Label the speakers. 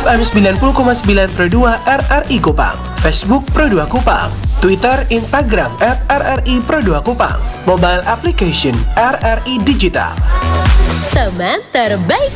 Speaker 1: FM 90,9 Pro 2 RRI Kupang, Facebook Pro 2 Kupang, Twitter, Instagram @RRI Pro 2 Kupang, mobile application RRI Digital.
Speaker 2: Teman terbaik